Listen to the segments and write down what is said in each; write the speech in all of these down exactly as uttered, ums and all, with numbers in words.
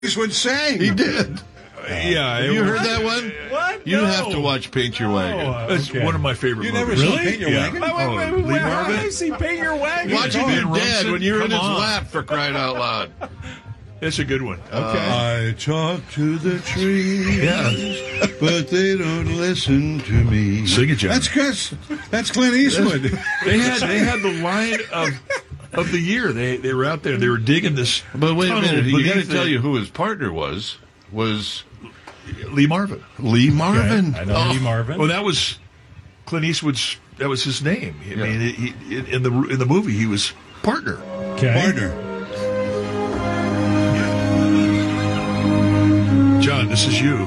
Eastwood sang. He did. Uh, yeah. Have you was, heard that one? What? You no. have to watch Paint Your Wagon. Oh, It's okay. one of my favorite You movies. never saw Really? Paint Your Yeah. Wagon? Wait, wait, Oh, wait, Lee wait, how Marvin? did I see Paint Your Wagon? Watch him Ben in Dad Rumson? when you're in Come his on. lap, for crying out loud. It's a good one. Okay. I talk to the trees, Yeah. but they don't listen to me. Sing it, John. That's Chris. That's Clint Eastwood. They had they had the line of of the year. They they were out there. They were digging this. But wait a tunnel minute. You got to beneath tell the- you who his partner was. Was Lee Marvin. Lee Marvin. I know Oh. Lee Marvin. Well, that was Clint Eastwood's. That was his name. I Yeah. mean, he, he, in the in the movie, he was partner. okay. Partner. John, this is you.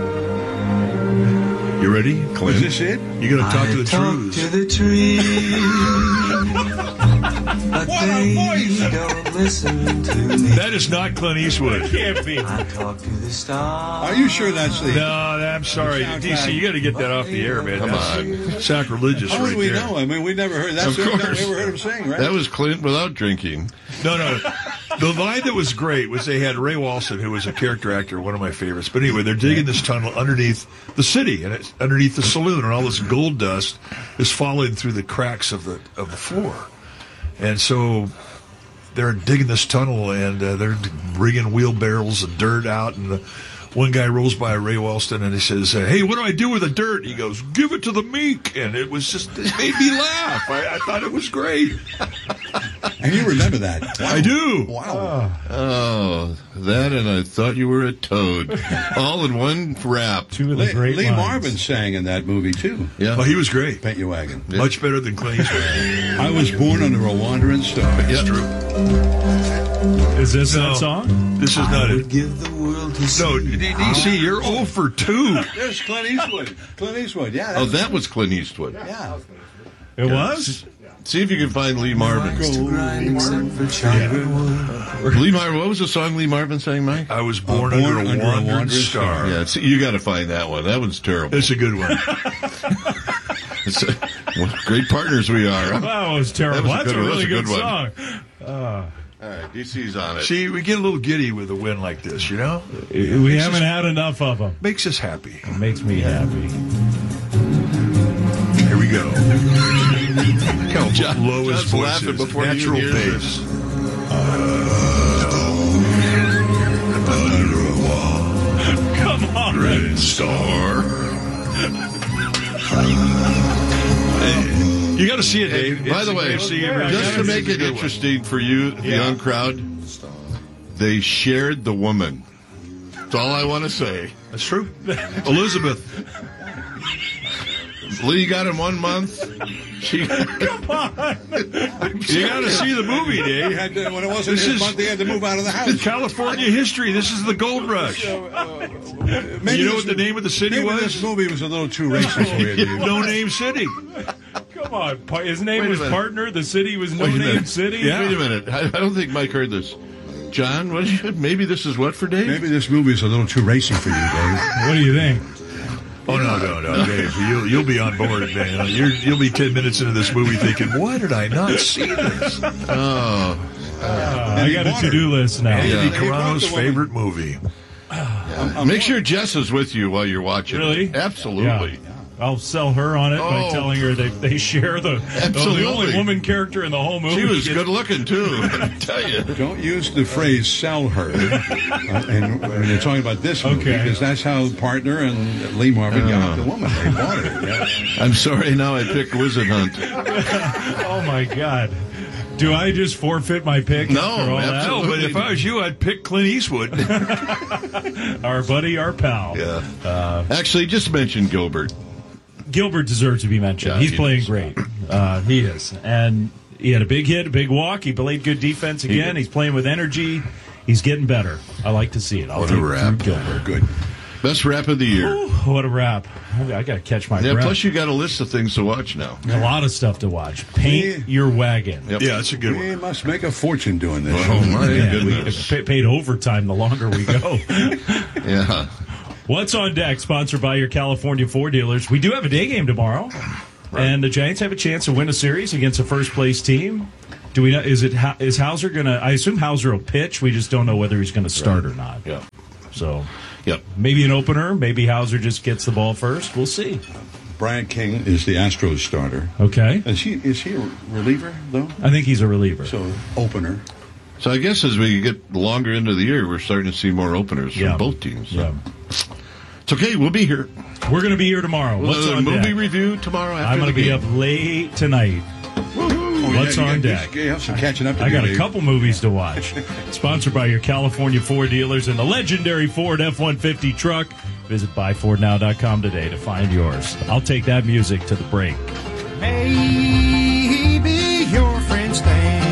You ready, Clint? Is this it? You got to talk to the talk truths. to the trees, but What a they voice! don't listen to me. That is not Clint Eastwood. Can't be. I talk to the stars. Are you sure that's the... No, I'm sorry, Soundtrack. D C. You got to get that off the air, man. Come That's on. sacrilegious. How would right we there. know? I mean, we never heard that. Of That's the first time course. we ever heard him sing, right? That was Clint without drinking. No, no. The line that was great was they had Ray Walston, who was a character actor, one of my favorites. But anyway, they're digging this tunnel underneath the city, and it's underneath the saloon, and all this gold dust is falling through the cracks of the of the floor. And so they're digging this tunnel, and uh, they're bringing wheelbarrows of dirt out, and the one guy rolls by Ray Walston, and he says, uh, "Hey, what do I do with the dirt?" He goes, "Give it to the meek." And it was just, it made me laugh. I, I thought it was great. And you remember that. Wow. I do. Wow. Oh, that and I thought you were a toad. All in one rap. Two of the Lee, great Lee lines. Marvin sang in that movie, too. Yeah. Oh, he was great. Paint Your Wagon. Much better than Clint Eastwood. I was born under a wandering star. That's true. Is this No. that song? This is I not would it. give the world to see. No, D- D C, you're zero for two. There's Clint Eastwood. Clint Eastwood, yeah. Oh, that was Clint Eastwood. Yeah. It was? See if you can find Lee Marvin. To grind except for chocolate wood. Lee Marvin. What was the song Lee Marvin sang, Mike? I was born, Uh, born under, a under a wandering wandering star. star. Yeah, see, you got to find that one. That one's terrible. It's a good one. It's a- what great partners we are. Huh? That was terrible. That was a That's good a one. really That's a good, good song. All right, D C's on it. See, we get a little giddy with a win like this, you know? We haven't had enough of them. Makes us happy. It makes me happy. Here we go. Look how John- low his John's voice laughing is. before you Natural hear bass. Come on. Red star. You got to see it, Dave. By It's the a way, great- see it. just to It's a make it good one. interesting for you, the young crowd, they shared the woman. That's all I want to say. That's true. Elizabeth. Lee got him one month. She Come on. You got to see the movie, He Dave. had to, when it wasn't This his is- month, he had to move out of the house. California history. This is the gold rush. Maybe You know this- what the name of the city maybe was? this movie was a little too racist for you, dude. No Name City. Come on. Pa- His name Wait a was minute. Partner. The city was No Wait a Name minute. City. Yeah. Wait a minute. I, I don't think Mike heard this. John, what did you, maybe this is what for Dave? Maybe this movie is a little too racy for you, Dave. What do you think? Oh no, no, no, Dave! You'll you'll be on board, man. You're, you'll be ten minutes into this movie thinking, "Why did I not see this?" Oh, Uh, I got a to-do list now. Anthony He brought Carano's the woman. favorite movie. make sure Jess is with you while you're watching. Really? It. Absolutely. Yeah. I'll sell her on it by Oh. telling her they, they share the, the Absolutely. only woman character in the whole movie. She was gets- good looking too. I tell you. Don't use the phrase "sell her," uh, and when you're talking about this movie, Okay. because that's how Partner and Lee Marvin got the woman. They bought her. Yeah. I'm sorry. Now I picked Wizard Hunt. Oh, my God. Do I just forfeit my pick No, after all No, but if I was you, I'd pick Clint Eastwood. that? Our buddy, our pal. Yeah. Actually, just mention Gilbert. Gilbert deserves to be mentioned. Yeah, He's he playing does. great. Uh, he is. And he had a big hit, a big walk. He played good defense again. did. He's playing with energy. He's getting better. I like to see it. I'll What a take wrap. Drew Gilbert. Good. Best rap of the year. Ooh, what a wrap. I got to catch my Yeah, breath. plus you got a list of things to watch now. A lot of stuff to watch. Paint Yeah. your wagon. Yep. Yeah, that's a good We one. must make a fortune doing this. Oh, my Yeah, we goodness. get paid overtime the longer we go. Yeah. What's on deck? Sponsored by your California Ford dealers. We do have a day game tomorrow, and the Giants have a chance to win a series against a first place team. Do we know? Is it is Hauser going to? I assume Hauser will pitch. We just don't know whether he's going to start Right. or not. Yeah. So, Yep. maybe an opener. Maybe Hauser just gets the ball first. We'll see. Brian King is the Astros starter. Okay. Is he is he a reliever though? I think he's a reliever. So opener. So I guess as we get longer into the year, we're starting to see more openers Yeah. from both teams. So. Yeah. It's okay. We'll be here. We're going to be here tomorrow. What's Uh, on movie deck? review tomorrow after I'm going to the be game. up late tonight. Oh, What's yeah, you on got- deck? You have some catching up to I do, got a Dave. couple movies to watch. Sponsored by your California Ford dealers and the legendary Ford F one fifty truck. Visit buy ford now dot com today to find yours. I'll take that music to the break. Maybe your friends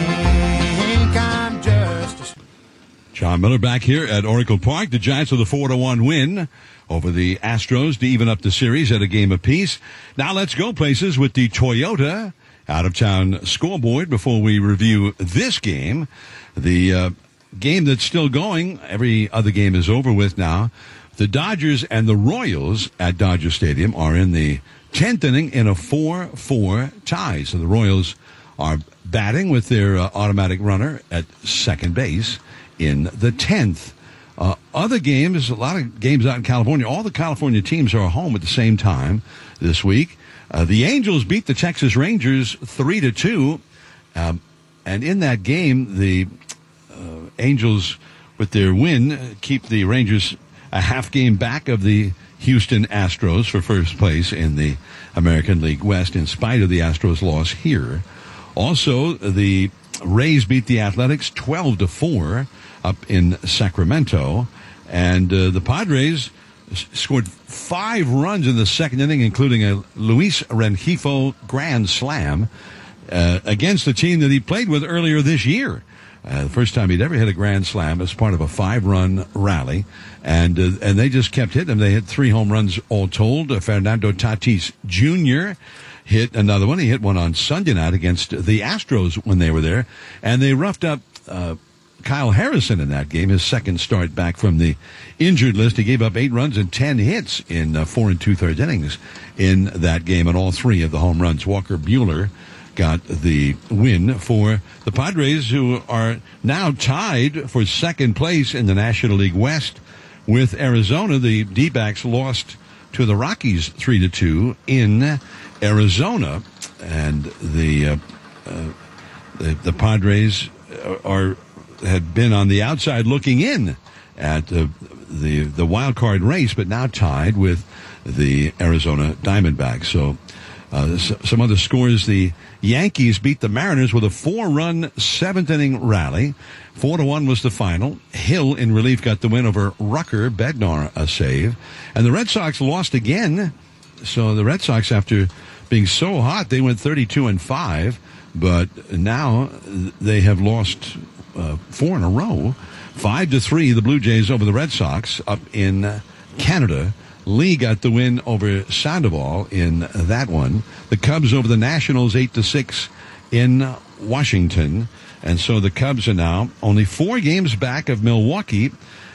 think I'm just a... John Miller back here at Oracle Park. The Giants with a four to one win over the Astros to even up the series at a game apiece. Now let's go places with the Toyota out-of-town scoreboard before we review this game. The uh, game that's still going, every other game is over with now. The Dodgers and the Royals at Dodger Stadium are in the tenth inning in a four four tie. So the Royals are batting with their uh, automatic runner at second base in the tenth. Uh, other games, a lot of games out in California. All the California teams are home at the same time this week. Uh, the Angels beat the Texas Rangers three to two. Um, and in that game, the uh, Angels, with their win, uh, keep the Rangers a half game back of the Houston Astros for first place in the American League West, in spite of the Astros' loss here. Also, the Rays beat the Athletics twelve to four up in Sacramento. And uh, the Padres s- scored five runs in the second inning, including a Luis Rengifo grand slam uh, against the team that he played with earlier this year. Uh, the first time he'd ever hit a grand slam as part of a five-run rally, and uh, and they just kept hitting him. They hit three home runs all told. Uh, Fernando Tatis Junior hit another one. He hit one on Sunday night against the Astros when they were there, and they roughed up uh, Kyle Harrison in that game, his second start back from the injured list. He gave up eight runs and ten hits in uh, four and two-thirds innings in that game, and all three of the home runs. Walker Buehler got the win for the Padres, who are now tied for second place in the National League West with Arizona. The D-backs lost to the Rockies three to two in Arizona, and the uh, uh, the, the Padres are had been on the outside looking in at uh, the the wild card race, but now tied with the Arizona Diamondbacks. So. Uh, some other scores: the Yankees beat the Mariners with a four-run seventh-inning rally. Four to one was the final. Hill in relief got the win over Rucker. Bednar a save, and the Red Sox lost again. So the Red Sox, after being so hot, they went thirty-two and five, but now they have lost uh, four in a row. Five to three, the Blue Jays over the Red Sox up in Canada. Lee got the win over Sandoval in that one. The Cubs over the Nationals eight to six in Washington. And so the Cubs are now only four games back of Milwaukee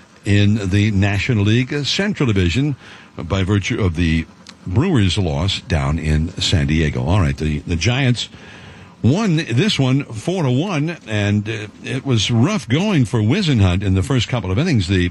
in the National League Central Division by virtue of the Brewers' loss down in San Diego. All right, the, the Giants won this one four to one, and uh, it was rough going for Wisenhunt in the first couple of innings. The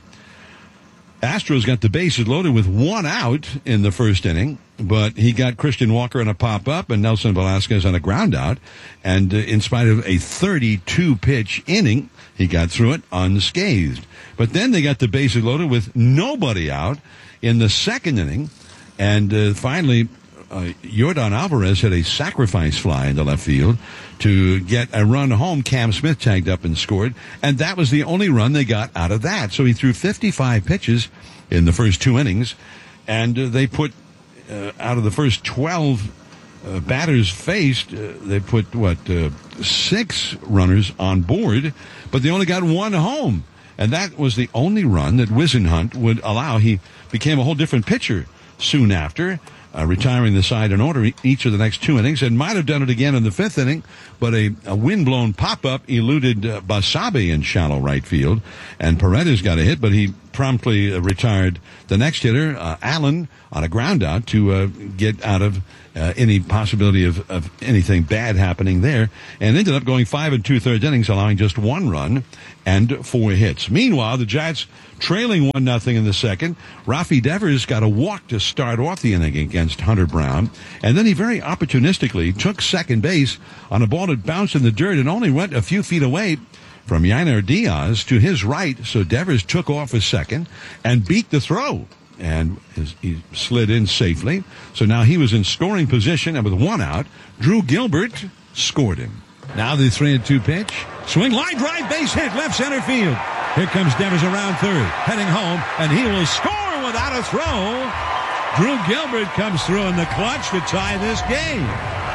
Astros got the bases loaded with one out in the first inning, but he got Christian Walker on a pop-up and Nelson Velasquez on a ground out. And uh, in spite of a thirty-two pitch inning, he got through it unscathed. But then they got the bases loaded with nobody out in the second inning. And uh, finally, uh, Yordan Alvarez had a sacrifice fly into left field to get a run home. Cam Smith tagged up and scored, and that was the only run they got out of that. So he threw fifty-five pitches in the first two innings, and uh, they put, uh, out of the first twelve uh, batters faced, uh, they put, what, uh, six runners on board, but they only got one home. And that was the only run that Wisenhunt would allow. He became a whole different pitcher soon after, uh, retiring the side in order each of the next two innings, and might have done it again in the fifth inning, but a, a wind-blown pop-up eluded uh, Basabe in shallow right field, and Paredes got a hit, but he promptly uh, retired the next hitter, uh, Allen, on a ground out to uh, get out of uh, any possibility of, of anything bad happening there, and ended up going five and two-thirds innings, allowing just one run and four hits. Meanwhile, the Giants trailing one nothing in the second. Rafi Devers got a walk to start off the inning against Hunter Brown, and then he very opportunistically took second base on a ball that bounced in the dirt and only went a few feet away from Yainer Diaz to his right, so Devers took off a second and beat the throw, and his, he slid in safely. So now he was in scoring position, and with one out, Drew Gilbert scored him. Now the three and two pitch. Swing, line drive, base hit, left center field. Here comes Devers around third, heading home, and he will score without a throw. Drew Gilbert comes through in the clutch to tie this game.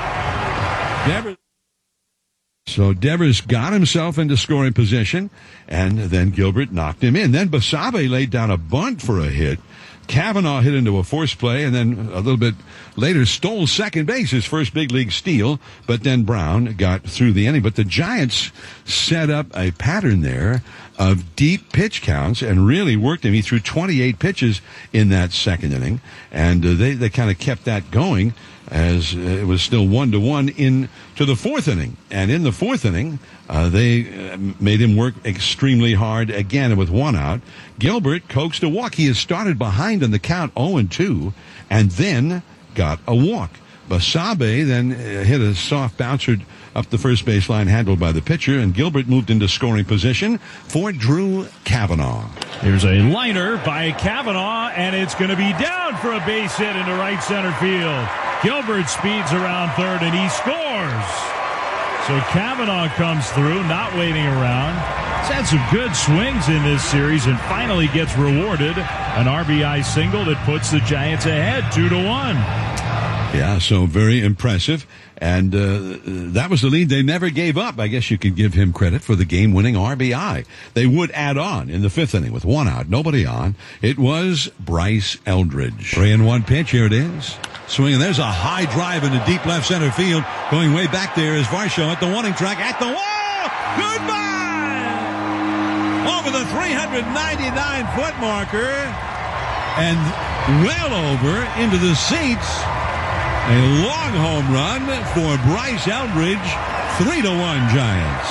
Devers. So Devers got himself into scoring position, and then Gilbert knocked him in. Then Basabe laid down a bunt for a hit. Kavanaugh hit into a force play, and then a little bit later stole second base, his first big league steal, but then Brown got through the inning. But the Giants set up a pattern there of deep pitch counts and really worked him. He threw twenty-eight pitches in that second inning, and uh, they, they kind of kept that going as uh, it was still one to one into the fourth inning. And in the fourth inning, uh, they uh, made him work extremely hard again. And with one out, Gilbert coaxed a walk. He had started behind in the count oh and two and then got a walk. Basabe then uh, hit a soft bouncer up the first baseline handled by the pitcher, and Gilbert moved into scoring position for Drew Kavanaugh. Here's a liner by Kavanaugh, and it's going to be down for a base hit into right center field. Gilbert speeds around third, and he scores. So Kavanaugh comes through, not waiting around. He's had some good swings in this series and finally gets rewarded. An R B I single that puts the Giants ahead two to one. Yeah, so very impressive. And uh, that was the lead they never gave up. I guess you could give him credit for the game-winning R B I. They would add on in the fifth inning with one out, nobody on. It was Bryce Eldridge. Three and one pitch, here it is. Swinging, there's a high drive into deep left center field. Going way back there is Varsho at the warning track, at the wall. Goodbye! Over the three hundred ninety-nine foot marker and well over into the seats. A long home run for Bryce Eldridge. Three to one Giants.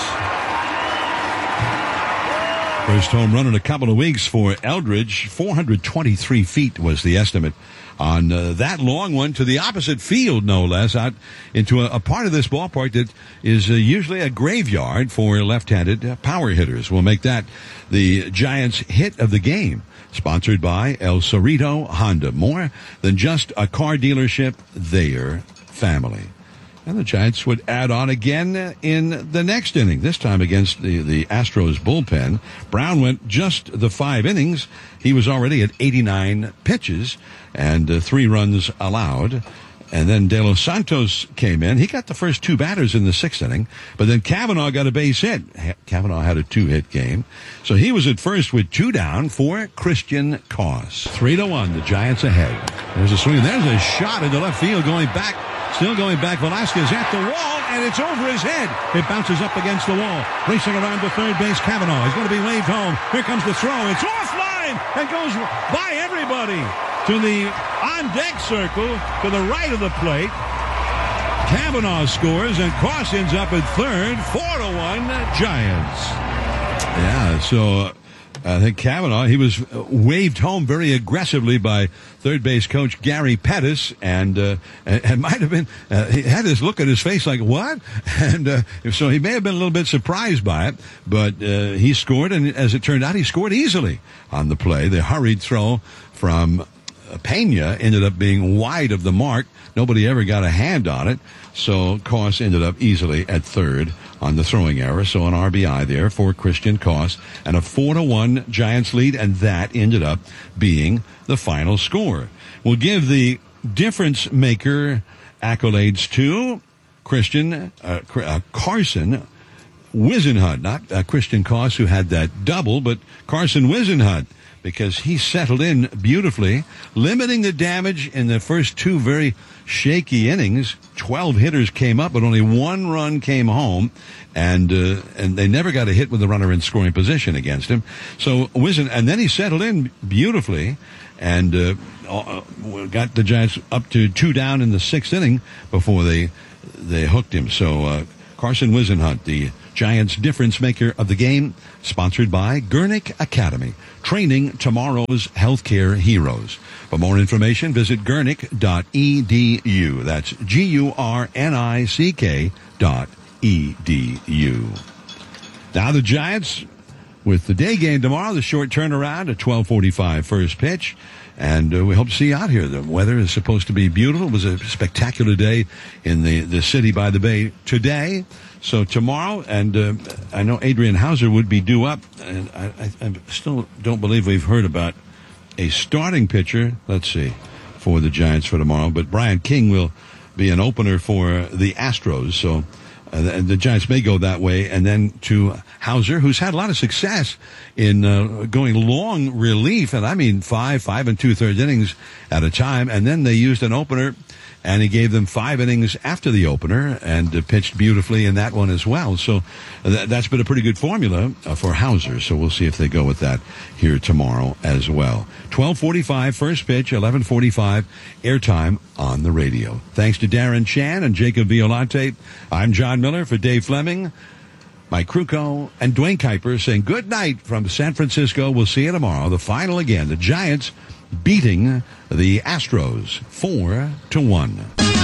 First home run in a couple of weeks for Eldridge. four hundred twenty-three feet was the estimate on uh, that long one to the opposite field, no less, out into a, a part of this ballpark that is uh, usually a graveyard for left-handed uh, power hitters. We'll make that the Giants' hit of the game. Sponsored by El Cerrito Honda. More than just a car dealership, their family. And the Giants would add on again in the next inning, this time against the, the Astros bullpen. Brown went just the five innings. He was already at eighty-nine pitches and uh, three runs allowed. And then De Los Santos came in. He got the first two batters in the sixth inning, but then Kavanaugh got a base hit. Kavanaugh had a two-hit game. So he was at first with two down for Christian Koss. Three to one, the Giants ahead. There's a swing. There's a shot into left field going back. Still going back. Velasquez at the wall, and it's over his head. It bounces up against the wall. Racing around to third base, Kavanaugh is going to be waved home. Here comes the throw. It's offline and goes by everybody to the on-deck circle to the right of the plate. Kavanaugh scores, and Koss ends up at third. Four to one Giants. Yeah, so uh, I think Kavanaugh, he was waved home very aggressively by third base coach Gary Pettis, and uh, it might have been, uh, he had this look at his face like, what? And uh, so he may have been a little bit surprised by it, but uh, he scored, and as it turned out, he scored easily on the play. The hurried throw from Pena ended up being wide of the mark. Nobody ever got a hand on it, so Koss ended up easily at third on the throwing error. So an R B I there for Christian Koss, and a four to one Giants lead, and that ended up being the final score. We'll give the difference maker accolades to Christian uh, uh, Carson Whisenhunt, not uh, Christian Koss, who had that double, but Carson Whisenhunt, because he settled in beautifully, limiting the damage in the first two very shaky innings. Twelve hitters came up, but only one run came home, and uh, and they never got a hit with the runner in scoring position against him. So Wisden, and then he settled in beautifully, and uh, got the Giants up to two down in the sixth inning before they they hooked him. So uh, Carson Whisenhunt, the Giants difference maker of the game, sponsored by Gurnick Academy, training tomorrow's healthcare heroes. For more information, visit gurnick dot e d u. That's G U R N I C K dot E D U. Now the Giants, with the day game tomorrow, the short turnaround at twelve forty-five first pitch. And uh, we hope to see you out here. The weather is supposed to be beautiful. It was a spectacular day in the, the city by the bay today. So tomorrow, and uh, I know Adrian Hauser would be due up. And I, I, I still don't believe we've heard about a starting pitcher, let's see, for the Giants for tomorrow. But Brian King will be an opener for the Astros. So uh, the Giants may go that way. And then to Hauser, who's had a lot of success in uh, going long relief, and I mean five, five and two-thirds innings at a time. And then they used an opener, and he gave them five innings after the opener and uh, pitched beautifully in that one as well. So uh, th- that's been a pretty good formula uh, for Hauser. So we'll see if they go with that here tomorrow as well. twelve forty-five first pitch, eleven forty-five airtime on the radio. Thanks to Darren Chan and Jacob Violante. I'm John Miller for Dave Fleming, Mike Krukow, and Dwayne Kuiper saying good night from San Francisco. We'll see you tomorrow. The final again, the Giants beating the Astros four to one.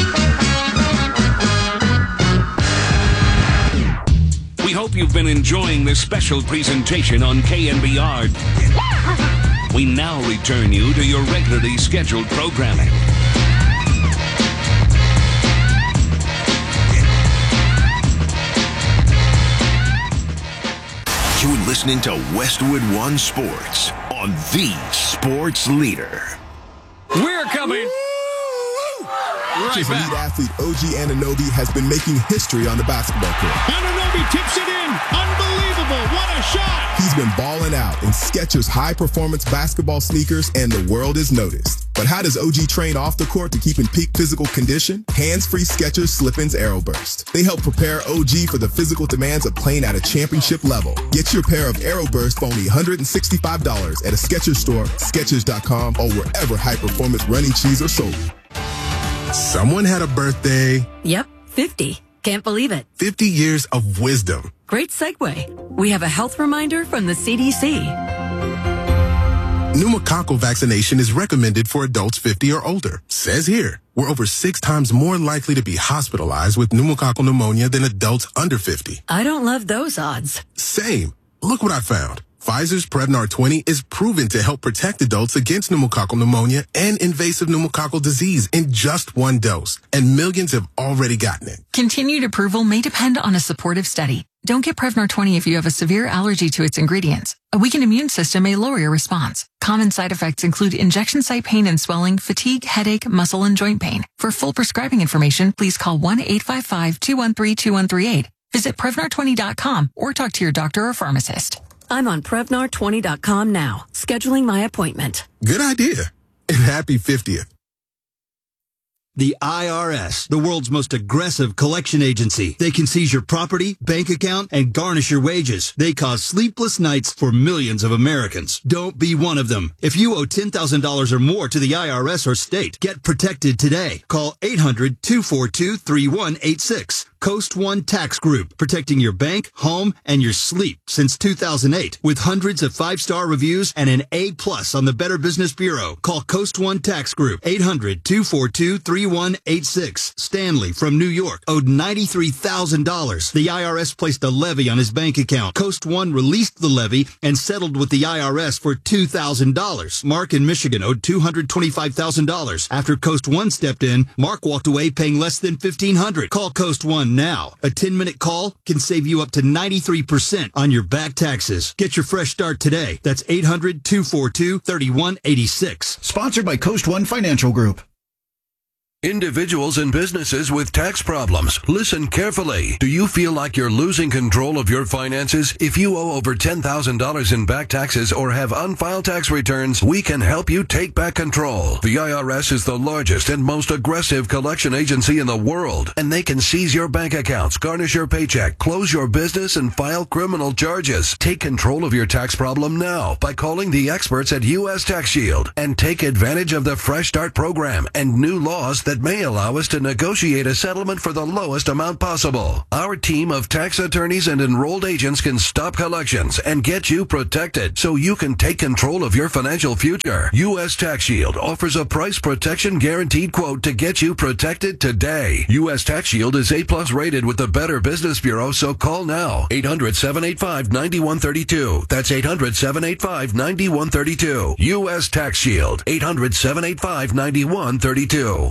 We hope you've been enjoying this special presentation on K N B R. We now return you to your regularly scheduled programming. You're listening to Westwood One Sports on the Sports Leader. We're coming right Chief back. Elite athlete O G Anunoby has been making history on the basketball court. Anunoby tips it in. Unbelievable. What a shot. He's been balling out in Skechers high-performance basketball sneakers, and the world has noticed. But how does O G train off the court to keep in peak physical condition? Hands-free Skechers Slip-ins Aeroburst. They help prepare O G for the physical demands of playing at a championship level. Get your pair of Aeroburst for only one hundred sixty-five dollars at a Skechers store, Skechers dot com, or wherever high-performance running shoes are sold. Someone had a birthday. Yep, fifty. Can't believe it. fifty years of wisdom. Great segue. We have a health reminder from the C D C. Pneumococcal vaccination is recommended for adults fifty or older. Says here, we're over six times more likely to be hospitalized with pneumococcal pneumonia than adults under fifty. I don't love those odds. Same. Look what I found. Pfizer's Prevnar twenty is proven to help protect adults against pneumococcal pneumonia and invasive pneumococcal disease in just one dose, and millions have already gotten it. Continued approval may depend on a supportive study. Don't get Prevnar twenty if you have a severe allergy to its ingredients. A weakened immune system may lower your response. Common side effects include injection site pain and swelling, fatigue, headache, muscle, and joint pain. For full prescribing information, please call one eight five five, two one three, two one three eight. Visit Prevnar twenty dot com or talk to your doctor or pharmacist. I'm on Prevnar twenty dot com now, scheduling my appointment. Good idea. And happy fiftieth. The I R S, the world's most aggressive collection agency. They can seize your property, bank account, and garnish your wages. They cause sleepless nights for millions of Americans. Don't be one of them. If you owe ten thousand dollars or more to the I R S or state, get protected today. Call eight hundred, two four two, three one eight six. Coast One Tax Group, protecting your bank, home, and your sleep since two thousand eight. With hundreds of five-star reviews and an A plus on the Better Business Bureau. Call Coast One Tax Group, eight hundred, two four two, three one eight six. Stanley from New York owed ninety-three thousand dollars. The I R S placed a levy on his bank account. Coast One released the levy and settled with the I R S for two thousand dollars. Mark in Michigan owed two hundred twenty-five thousand dollars. After Coast One stepped in, Mark walked away paying less than fifteen hundred dollars. Call Coast One now. A ten-minute call can save you up to ninety-three percent on your back taxes. Get your fresh start today. That's eight hundred, two four two, three one eight six. Sponsored by Coast One Financial Group. Individuals and businesses with tax problems, listen carefully. Do you feel like you're losing control of your finances? If you owe over ten thousand dollars in back taxes or have unfiled tax returns, we can help you take back control. The I R S is the largest and most aggressive collection agency in the world, and they can seize your bank accounts, garnish your paycheck, close your business, and file criminal charges. Take control of your tax problem now by calling the experts at U S Tax Shield and take advantage of the Fresh Start program and new laws that that may allow us to negotiate a settlement for the lowest amount possible. Our team of tax attorneys and enrolled agents can stop collections and get you protected so you can take control of your financial future. U S Tax Shield offers a price protection guaranteed quote to get you protected today. U S Tax Shield is A plus rated with the Better Business Bureau, so call now. eight hundred, seven eight five, nine one three two. That's eight hundred, seven eight five, nine one three two. U S Tax Shield. eight hundred, seven eight five, nine one three two.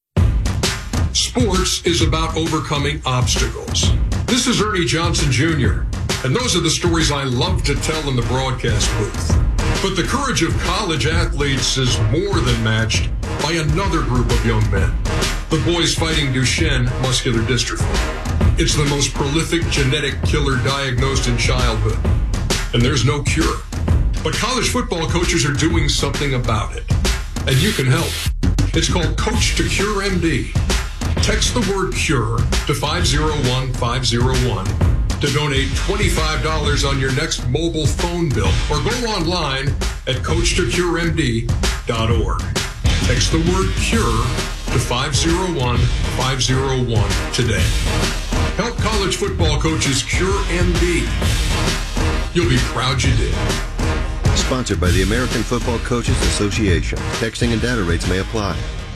Sports is about overcoming obstacles. This is Ernie Johnson Junior, and those are the stories I love to tell in the broadcast booth. But the courage of college athletes is more than matched by another group of young men, the boys fighting Duchenne muscular dystrophy. It's the most prolific genetic killer diagnosed in childhood, and there's no cure. But college football coaches are doing something about it, and you can help. It's called Coach to Cure M D. Text the word CURE to five zero one five zero one to donate twenty-five dollars on your next mobile phone bill, or go online at coach to cure m d dot org. Text the word CURE to five zero one five zero one today. Help college football coaches cure M D. You'll be proud you did. Sponsored by the American Football Coaches Association. Texting and data rates may apply.